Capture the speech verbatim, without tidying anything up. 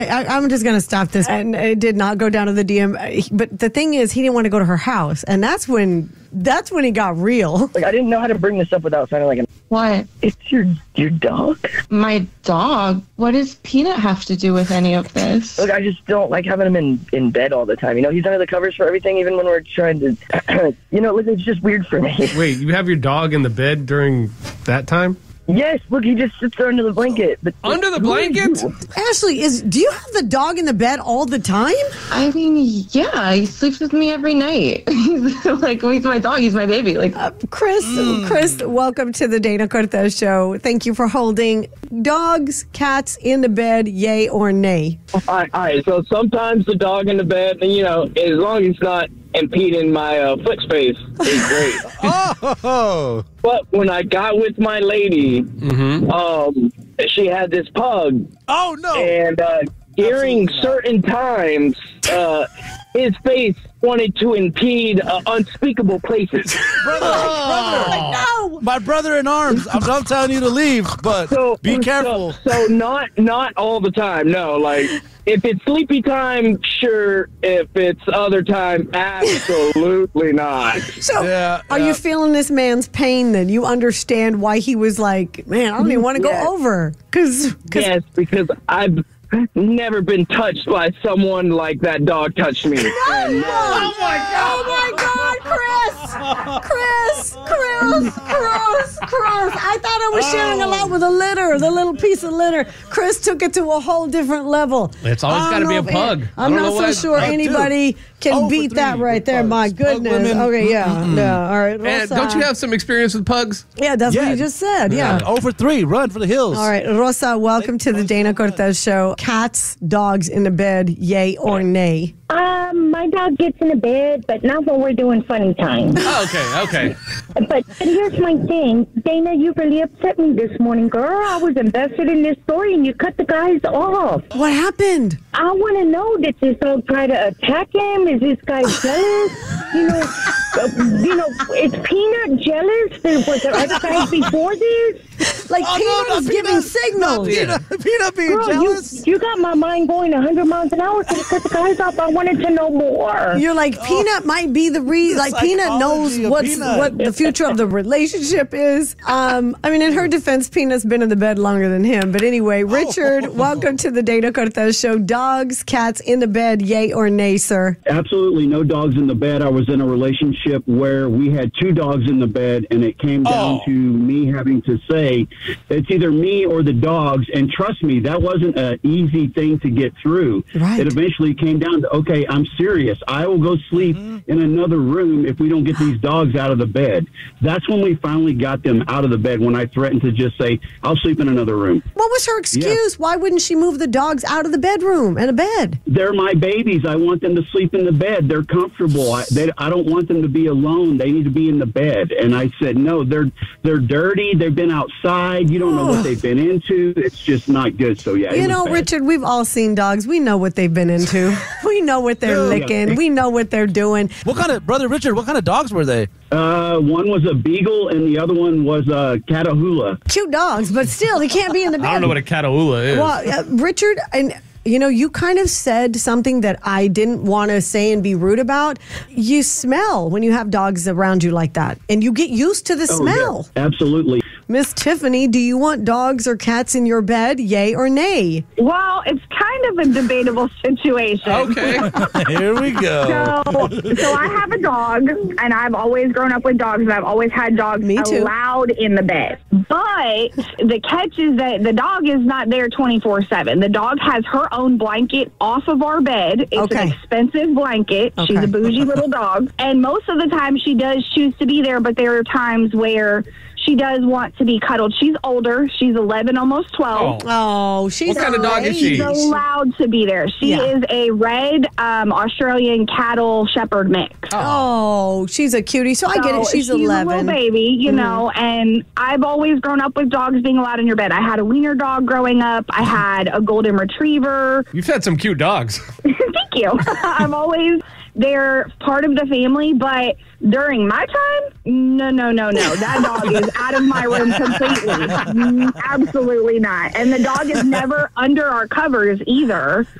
I, I'm just going to stop this. And it did not go down to the D M. But the thing is, he didn't want to go to her house. And that's when that's when he got real. Like, I didn't know how to bring this up without sounding like an... What? It's your your dog? My dog? What does Peanut have to do with any of this? Look, I just don't like having him in, in bed all the time. You know, he's under the covers for everything, even when we're trying to... you know, it's just weird for me. Wait, you have your dog in the bed during that time? Yes, look, he just sits there under the blanket. But under the blanket? Ashley, is do you have the dog in the bed all the time? I mean, yeah, he sleeps with me every night. He's like, he's my dog, he's my baby. Like, uh, Chris, mm. Chris, welcome to the Dana Cortez Show. Thank you for holding. Dogs, cats in the bed, yay or nay? All right, all right, so sometimes the dog in the bed, you know, as long as it's not impeding my uh, foot space, is great. Oh! But when I got with my lady, mm-hmm. um, she had this pug. Oh, no! And uh, during certain times, uh, his face wanted to impede uh, unspeakable places. Brother, brother, like, no! My brother in arms. I'm not telling you to leave, but so, be careful. So, so not not all the time. No, like if it's sleepy time, sure. If it's other time, absolutely not. So, yeah, are yeah. you feeling this man's pain? Then you understand why he was like, "Man, I don't even want to yes. go over." Because yes, because I've never been touched by someone like that dog touched me. No, And, no. uh, Oh my God! Oh my God, Chris! Chris! Chris! Chris! Chris! I thought I was sharing a lot with a litter, the little piece of litter. Chris took it to a whole different level. It's always got to be a pug. I'm not so sure I, anybody can oh, beat that right there. pugs. My goodness. Pug Okay, yeah. Mm-hmm. Yeah. All right. And Rosa. don't you have some experience with pugs? Yeah, that's Yeah. what you just said. Yeah. Oh for three, run for the hills. All right, Rosa, welcome to the Dana Cortez Show. Cats, dogs in the bed, yay or nay? Um, my dog gets in the bed, but not when we're doing funny time. Oh, okay, okay. But, but here's my thing. Dana, you really upset me this morning, girl. I was invested in this story, and you cut the guys off. What happened? I want to know, did this dog try to attack him? Is this guy jealous? You know, uh, you know, is Peanut jealous? There was there other guys before this? Like Oh, Peanut no, was not giving Peanut. signals. Peanut, Peanut being Girl, you, jealous. you got my mind going one hundred miles an hour, so you cut the guys off. I wanted to know more. You're like, Peanut might be the reason. The Like, Peanut knows psychology of what's Peanut. what the future of the relationship is. Um, I mean, in her defense, Peanut's been in the bed longer than him. But anyway, Richard, Oh. welcome to the Dana Cortez Show. Dogs, cats in the bed, yay or nay, sir? Absolutely no dogs in the bed. I was in a relationship where we had two dogs in the bed, and it came down Oh. to me having to say, it's either me or the dogs. And trust me, that wasn't an easy thing to get through. Right. It eventually came down to, okay, I'm serious. I will go sleep Mm-hmm. in another room if we don't get these dogs out of the bed. That's when we finally got them out of the bed, when I threatened to just say, I'll sleep in another room. What was her excuse? Why wouldn't she move the dogs out of the bedroom and a bed? They're my babies. I want them to sleep in the bed. They're comfortable. I, they, I don't want them to be alone. They need to be in the bed. And I said, no, they're they're dirty. They've been outside. You don't know what they've been into. It's just not good. So, yeah. You know, Richard, we've all seen dogs. We know what they've been into. We know what they're Yeah. licking. We know what they're doing. What kind of, brother Richard, what kind of dogs were they? Uh, one was a beagle and the other one was a Catahoula. Cute dogs, but still, they can't be in the bed. I don't know what a Catahoula is. Well, uh, Richard, and you know, you kind of said something that I didn't want to say and be rude about. You smell when you have dogs around you like that, and you get used to the Oh, smell. yeah, absolutely. Miss Tiffany, do you want dogs or cats in your bed? Yay or nay? Well, it's kind of a debatable situation. Okay. Here we go. So, so I have a dog, and I've always grown up with dogs, and I've always had dogs Me too. allowed in the bed. But the catch is that the dog is not there twenty-four seven. The dog has her own blanket off of our bed. It's Okay. an expensive blanket. She's Okay. a bougie little dog. And most of the time she does choose to be there, but there are times where she does want to be cuddled. She's older. She's eleven, almost twelve. Oh, she's What kind of dog is she? She's allowed to be there. She Yeah. is a red um, Australian cattle shepherd mix. Oh, she's a cutie. So I get it. So She's a little eleven. baby, you know, and I've always grown up with dogs being allowed in your bed. I had a wiener dog growing up. I had a golden retriever. You've had some cute dogs. Thank Thank you. I'm always they're part of the family, but during my time, no, no, no, no. That dog is out of my room completely. Absolutely not. And the dog is never under our covers either.